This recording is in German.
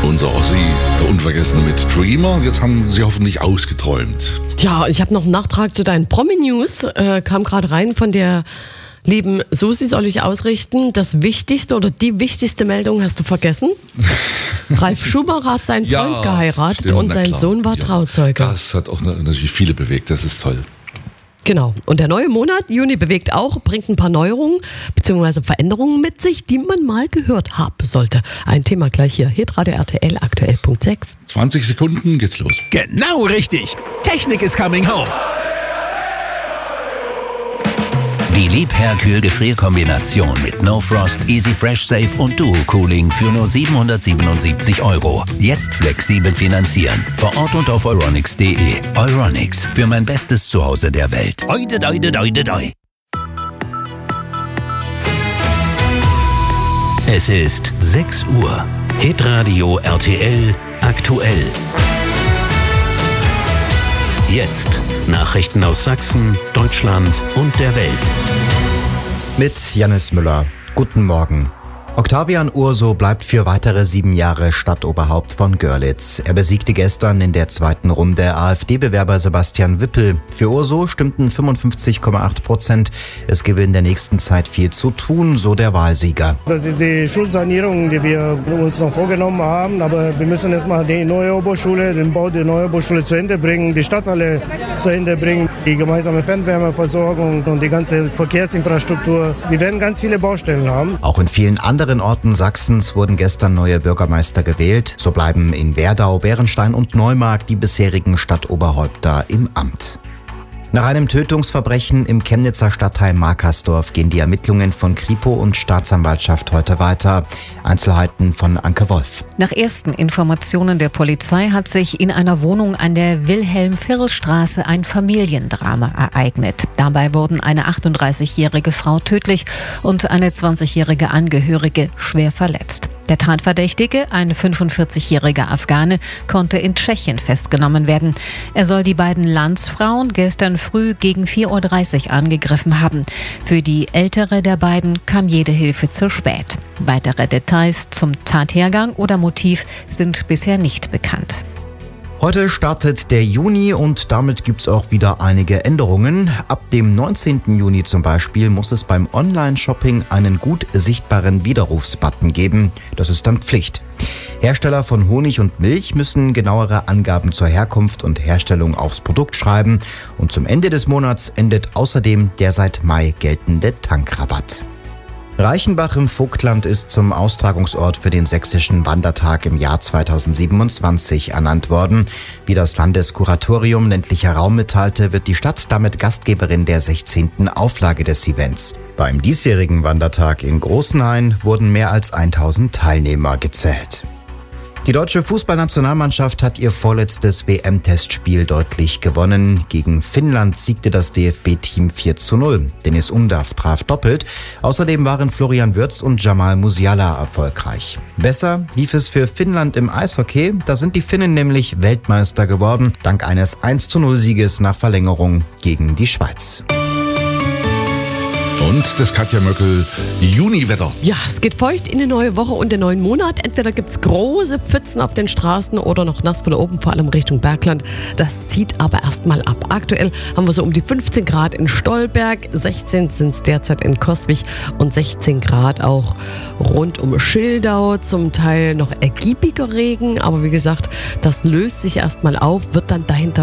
Unser Ossi, der Unvergessene mit Dreamer. Jetzt haben Sie hoffentlich ausgeträumt. Ja, ich habe noch einen Nachtrag zu deinen Promi-News. Kam gerade rein von der lieben Susi, soll ich ausrichten. Das Wichtigste oder die wichtigste Meldung hast du vergessen. Ralf Schumacher hat seinen Freund geheiratet, stimmt, und sein Sohn war Trauzeuge. Das hat auch natürlich viele bewegt, das ist toll. Genau. Und der neue Monat, Juni, bewegt auch, bringt ein paar Neuerungen bzw. Veränderungen mit sich, die man mal gehört haben sollte. Ein Thema gleich hier. Hitradio RTL, aktuell Punkt 6. 20 Sekunden geht's los. Genau richtig. Technik is coming home. Die Liebherr-Kühl-Gefrierkombination mit No Frost, Easy Fresh Safe und Duo Cooling für nur 777 €. Jetzt flexibel finanzieren. Vor Ort und auf euronics.de. Euronics, für mein bestes Zuhause der Welt. Oide, doide, doide, doi. Es ist 6 Uhr. Hitradio RTL aktuell. Jetzt Nachrichten aus Sachsen, Deutschland und der Welt. Mit Jannis Müller. Guten Morgen. Octavian Urso bleibt für weitere 7 Jahre Stadtoberhaupt von Görlitz. Er besiegte gestern in der zweiten Runde AfD-Bewerber Sebastian Wippel. Für Urso stimmten 55,8%. Es gebe in der nächsten Zeit viel zu tun, so der Wahlsieger. Das ist die Schulsanierung, die wir uns noch vorgenommen haben. Aber wir müssen erstmal die neue Oberschule, den Bau der neuen Oberschule zu Ende bringen, die Stadthalle zu Ende bringen, die gemeinsame Fernwärmeversorgung und die ganze Verkehrsinfrastruktur. Wir werden ganz viele Baustellen haben. Auch in vielen anderen Orten Sachsens wurden gestern neue Bürgermeister gewählt. So bleiben in Werdau, Bärenstein und Neumarkt die bisherigen Stadtoberhäupter im Amt. Nach einem Tötungsverbrechen im Chemnitzer Stadtteil Markersdorf gehen die Ermittlungen von Kripo und Staatsanwaltschaft heute weiter. Einzelheiten von Anke Wolf. Nach ersten Informationen der Polizei hat sich in einer Wohnung an der Wilhelm-Firl-Straße ein Familiendrama ereignet. Dabei wurden eine 38-jährige Frau tödlich und eine 20-jährige Angehörige schwer verletzt. Der Tatverdächtige, ein 45-jähriger Afghane, konnte in Tschechien festgenommen werden. Er soll die beiden Landsfrauen gestern früh gegen 4:30 Uhr angegriffen haben. Für die ältere der beiden kam jede Hilfe zu spät. Weitere Details zum Tathergang oder Motiv sind bisher nicht bekannt. Heute startet der Juni und damit gibt's auch wieder einige Änderungen. Ab dem 19. Juni zum Beispiel muss es beim Online-Shopping einen gut sichtbaren Widerrufsbutton geben. Das ist dann Pflicht. Hersteller von Honig und Milch müssen genauere Angaben zur Herkunft und Herstellung aufs Produkt schreiben. Und zum Ende des Monats endet außerdem der seit Mai geltende Tankrabatt. Reichenbach im Vogtland ist zum Austragungsort für den Sächsischen Wandertag im Jahr 2027 ernannt worden. Wie das Landeskuratorium ländlicher Raum mitteilte, wird die Stadt damit Gastgeberin der 16. Auflage des Events. Beim diesjährigen Wandertag in Großenhain wurden mehr als 1000 Teilnehmer gezählt. Die deutsche Fußballnationalmannschaft hat ihr vorletztes WM-Testspiel deutlich gewonnen. Gegen Finnland siegte das DFB-Team 4:0. Dennis Undav traf doppelt. Außerdem waren Florian Wirtz und Jamal Musiala erfolgreich. Besser lief es für Finnland im Eishockey. Da sind die Finnen nämlich Weltmeister geworden, dank eines 1:0-Sieges nach Verlängerung gegen die Schweiz. Und das Katja Möckel Juniwetter. Ja, es geht feucht in die neue Woche und den neuen Monat. Entweder gibt es große Pfützen auf den Straßen oder noch nass von oben, vor allem Richtung Bergland. Das zieht aber erstmal ab. Aktuell haben wir so um die 15 Grad in Stolberg, 16 sind es derzeit in Coswig und 16 Grad auch rund um Schildau. Zum Teil noch ergiebiger Regen, aber wie gesagt, das löst sich erstmal auf, wird dann dahinter